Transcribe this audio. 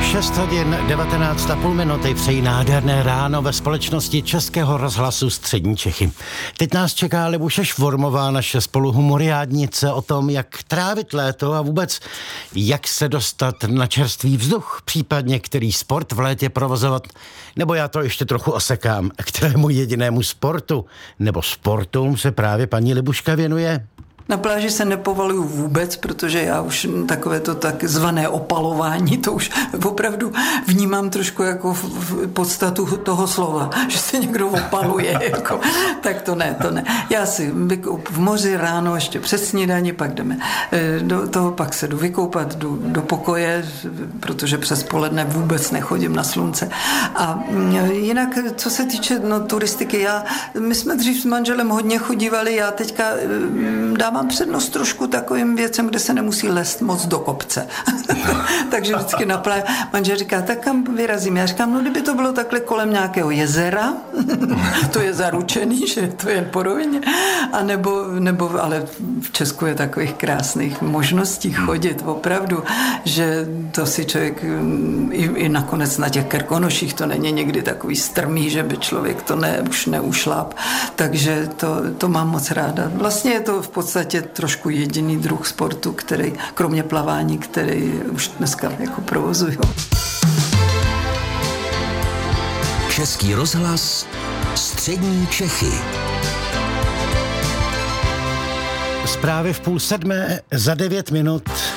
6 hodin 19,5 minuty přejí nádherné ráno ve společnosti Českého rozhlasu Střední Čechy. Teď nás čeká Libuše Švormová, naše spoluhumoriádnice, o tom, jak trávit léto a vůbec jak se dostat na čerstvý vzduch, případně který sport v létě provozovat, nebo já to ještě trochu osekám, kterému jedinému sportu nebo sportům se právě paní Libuška věnuje. Na pláži se nepovaluju vůbec, protože já už takové to takzvané opalování, to už opravdu vnímám trošku jako v podstatu toho slova, že se někdo opaluje, jako, tak to ne. Já si v moři ráno ještě před snídaní, pak jdeme do toho, pak se jdu vykoupat, jdu do pokoje, protože přes poledne vůbec nechodím na slunce. A jinak, co se týče turistiky, my jsme dřív s manželem hodně chodívali, já teďka dávám přednost trošku takovým věcem, kde se nemusí lézt moc do kopce. Takže vždycky na pláži manžel říká, tak kam vyrazím? Já říkám, kdyby to bylo takhle kolem nějakého jezera, to je zaručený, že to je po rovině, a nebo ale v Česku je takových krásných možností chodit opravdu, že to si člověk i nakonec na těch Krkonoších to není někdy takový strmý, že by člověk to už neušláp, takže to mám moc ráda. Vlastně je to v podstatě trošku jediný druh sportu, který, kromě plavání, který už dneska jako provozuju. Český rozhlas Střední Čechy. Zprávy v 6:30, za 9 minut